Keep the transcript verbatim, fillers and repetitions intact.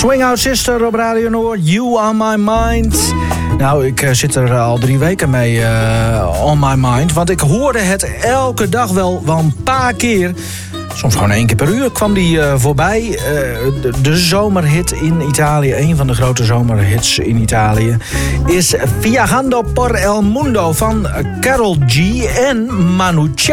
Swing Out Sister op Radio Noord, You On My Mind. Nou, ik uh, zit er al drie weken mee uh, on my mind. Want ik hoorde het elke dag wel, wel een paar keer. Soms gewoon één keer per uur kwam die uh, voorbij. Uh, de, de zomerhit in Italië, een van de grote zomerhits in Italië, is Viajando por el Mundo van Karol G en Manu Chao.